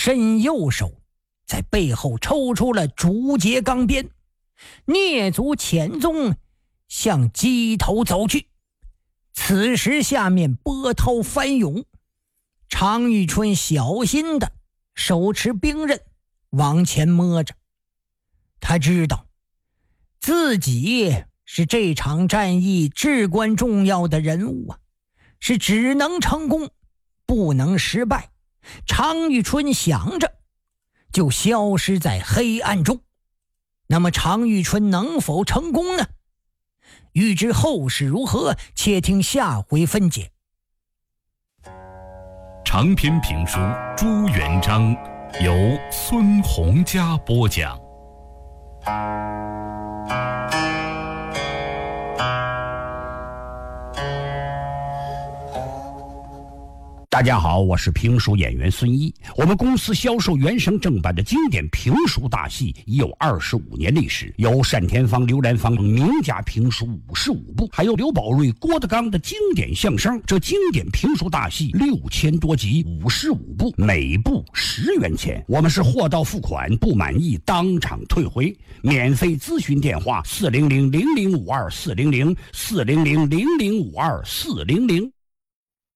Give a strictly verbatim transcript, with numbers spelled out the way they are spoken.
伸右手在背后抽出了竹节钢鞭，蹑足潜踪向鸡头走去。此时下面波涛翻涌，常遇春小心的手持兵刃往前摸着。他知道自己是这场战役至关重要的人物啊，是只能成功不能失败。常遇春想着就消失在黑暗中。那么常遇春能否成功呢？欲知后事如何，且听下回分解。 长篇评书《朱元璋》由孙洪嘉播讲。 大家好，我是评书演员孙一。我们公司销售原声正版的经典评书大戏已有二十五年历史，有单田芳、刘兰芳等名家评书五十五部，还有刘宝瑞、郭德纲的经典相声。这经典评书大戏六千多集，五十五部，每部十元钱。我们是货到付款，不满意当场退回。免费咨询电话：四零零零零五二四零零四零零零零五二四零零。